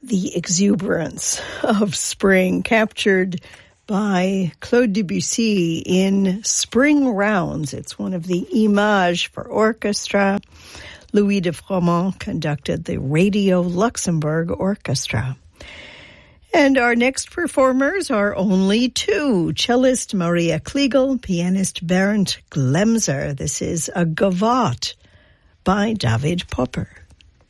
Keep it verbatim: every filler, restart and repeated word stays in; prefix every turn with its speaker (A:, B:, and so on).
A: the exuberance of spring captured by Claude Debussy in Spring Rounds. It's one of the Images for orchestra. Louis de Froment conducted the Radio Luxembourg Orchestra. And our next performers are only two. Cellist Maria Kliegel, pianist Bernd Glemser. This is a Gavotte by David Popper.